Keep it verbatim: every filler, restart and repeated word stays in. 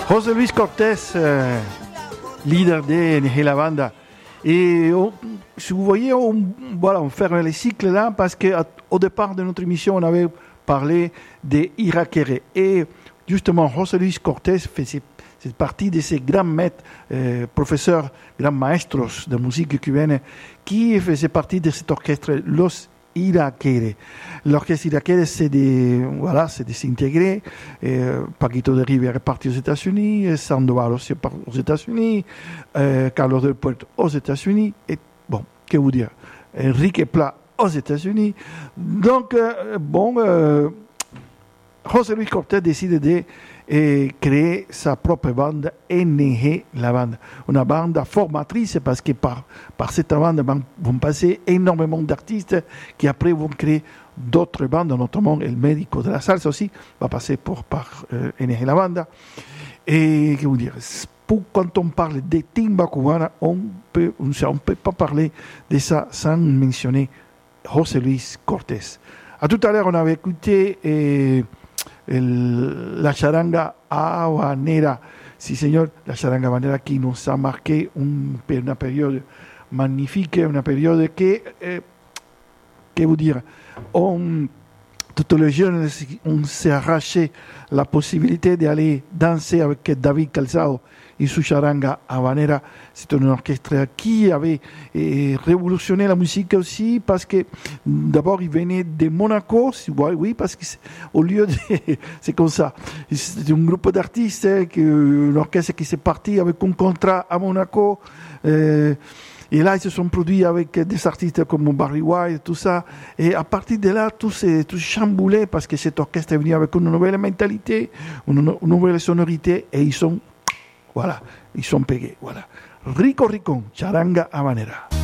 José Luis Cortés, euh, leader de N G La Banda. Et on, si vous voyez, on, voilà, on fait les cycles là parce qu'au départ de notre émission, on avait parlé des Irakere. Et justement, José Luis Cortés faisait c'est partie de ces grands maîtres, euh, professeurs, grands maestros de musique cubaine qui faisaient partie de cet orchestre, Los Irakere. L'orchestre Irakere, c'est des, voilà, c'est désintégré. Euh, Paquito de Rivera est parti aux États-Unis, Sandoval aussi aux États-Unis, euh, Carlos del Puerto aux États-Unis, et bon, que vous dire, Enrique Pla aux États-Unis. Donc, euh, bon, euh, José Luis Cortés décide de et créer sa propre bande N G La Banda, une bande formatrice parce que par, par cette bande vont passer énormément d'artistes qui après vont créer d'autres bandes, notamment le Médico de la Salsa aussi va passer pour, par euh, N G La Banda. Et que vous dire, pour, quand on parle de timba cubana, on peut, on ne peut pas parler de ça sans mentionner José Luis Cortés. À tout à l'heure, on avait écouté et El, la charanga habanera, sí señor, la charanga habanera qui nous a marqué un, una période magnifique, une période que, eh, que vous dire, on, tous les jeunes, on s'est arraché la possibilité d'aller danser avec David Calzado et su charanga habanera. C'est un orchestre qui avait eh, révolutionné la musique aussi parce que d'abord il venait de Monaco, oui, parce qu'au lieu de... c'est comme ça, c'est un groupe d'artistes, un orchestre qui s'est parti avec un contrat à Monaco. Euh, Et là, ils se sont produits avec des artistes comme Barry White, tout ça. Et à partir de là, tout s'est tout chamboulé parce que cet orchestre est venu avec une nouvelle mentalité, une, une nouvelle sonorité, et ils sont, voilà, ils sont payés, voilà. Rico Ricón, charanga habanera.